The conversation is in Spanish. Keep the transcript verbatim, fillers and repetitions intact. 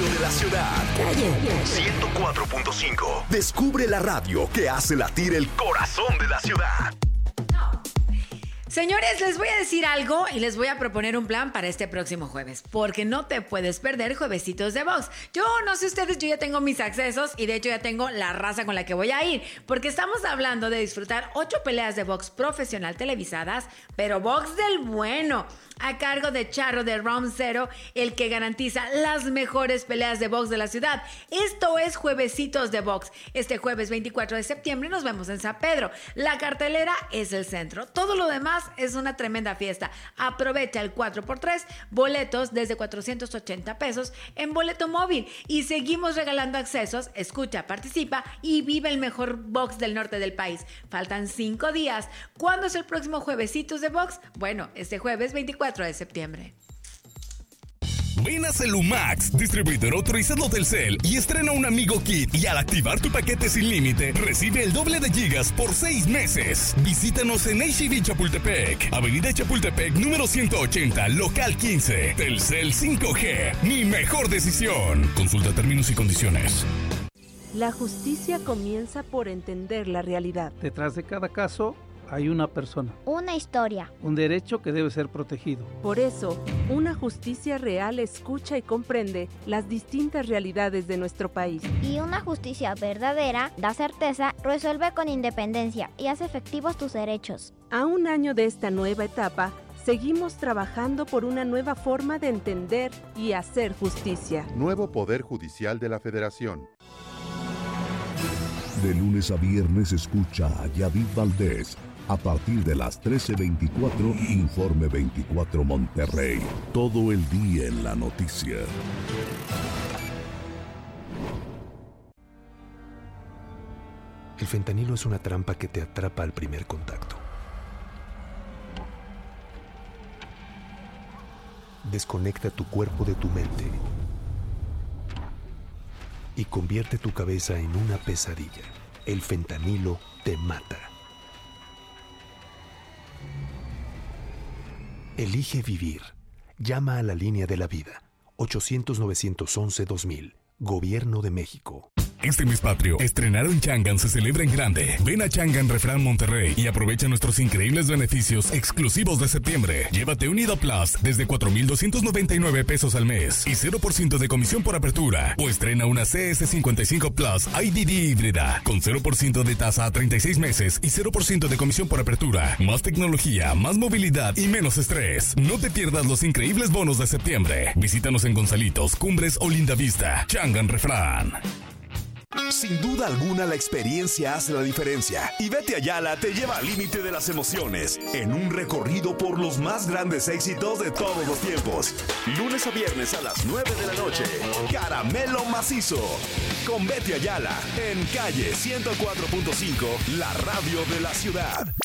radio de la ciudad. Calle ciento cuatro punto cinco. Descubre la radio que hace latir el corazón de la ciudad. Señores, les voy a decir algo y les voy a proponer un plan para este próximo jueves, porque no te puedes perder Juevesitos de Box. Yo no sé ustedes, yo ya tengo mis accesos y de hecho ya tengo la raza con la que voy a ir, porque estamos hablando de disfrutar ocho peleas de box profesional televisadas, pero box del bueno, a cargo de Charro de Round Zero, el que garantiza las mejores peleas de box de la ciudad. Esto es Juevesitos de Box. Este jueves veinticuatro de septiembre nos vemos en San Pedro. La cartelera es el centro. Todo lo demás es una tremenda fiesta. Aprovecha el cuatro por tres, boletos desde cuatrocientos ochenta pesos en boleto móvil. Y seguimos regalando accesos. Escucha, participa y vive el mejor box del norte del país. Faltan cinco días. ¿Cuándo es el próximo Juevesitos de Box? Bueno, este jueves veinticuatro de septiembre. Ven a Celumax, distribuidor autorizado Telcel, y estrena un Amigo Kit, y al activar tu paquete sin límite, recibe el doble de gigas por seis meses. Visítanos en H E B Chapultepec, Avenida Chapultepec número ciento ochenta, local quince. Telcel cinco G, mi mejor decisión. Consulta términos y condiciones. La justicia comienza por entender la realidad. Detrás de cada caso hay una persona, una historia, un derecho que debe ser protegido. Por eso, una justicia real escucha y comprende las distintas realidades de nuestro país. Y una justicia verdadera da certeza, resuelve con independencia y hace efectivos tus derechos. A un año de esta nueva etapa, seguimos trabajando por una nueva forma de entender y hacer justicia. Nuevo Poder Judicial de la Federación. De lunes a viernes escucha a Yadid Valdés. A partir de las trece veinticuatro, Informe veinticuatro Monterrey. Todo el día en la noticia. El fentanilo es una trampa que te atrapa al primer contacto. Desconecta tu cuerpo de tu mente y convierte tu cabeza en una pesadilla. El fentanilo te mata. Elige vivir. Llama a la línea de la vida. ochocientos, novecientos once, dos mil. Gobierno de México. Este mes patrio, estrenar en Changan se celebra en grande. Ven a Changan Refrán Monterrey y aprovecha nuestros increíbles beneficios exclusivos de septiembre. Llévate un Nido Plus desde cuatro mil doscientos noventa y nueve pesos al mes y cero por ciento de comisión por apertura. O estrena una C S cincuenta y cinco Plus I D D híbrida con cero por ciento de tasa a treinta y seis meses y cero por ciento de comisión por apertura. Más tecnología, más movilidad y menos estrés. No te pierdas los increíbles bonos de septiembre. Visítanos en Gonzalitos, Cumbres o Lindavista. Changan Refrán. Sin duda alguna la experiencia hace la diferencia y Vete Ayala te lleva al límite de las emociones en un recorrido por los más grandes éxitos de todos los tiempos. Lunes a viernes a las nueve de la noche, Caramelo Macizo con Vete Ayala en Calle ciento cuatro punto cinco, la radio de la ciudad.